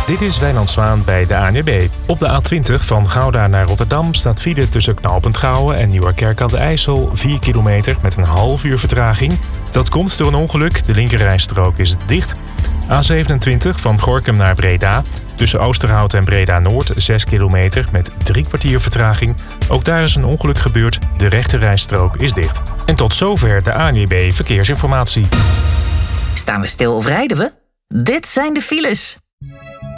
Dit is Wijnand Zwaan bij de ANWB. Op de A20 van Gouda naar Rotterdam staat file tussen knooppunt Gouwen en Nieuwerkerk aan de IJssel 4 kilometer met een half uur vertraging. Dat komt door een ongeluk, de linkerrijstrook is dicht. A27 van Gorinchem naar Breda. Tussen Oosterhout en Breda-Noord 6 kilometer met 3 kwartier vertraging. Ook daar is een ongeluk gebeurd, de rechterrijstrook is dicht. En tot zover de ANWB Verkeersinformatie. Staan we stil of rijden we? Dit zijn de files.